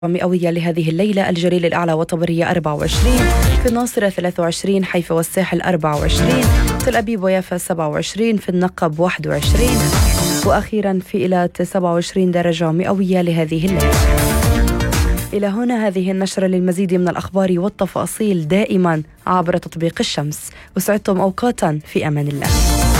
مئوية لهذه الليلة: الجليل الأعلى وطبرية 24، في الناصرة 23، حيفا والساحل 24، تل أبيب ويافا 27، في النقب 21، وأخيرا في إيلات 27 درجة مئوية لهذه الليلة. إلى هنا هذه النشرة. للمزيد من الأخبار والتفاصيل دائما عبر تطبيق الشمس. وسعدتم أوقاتا في أمان الله.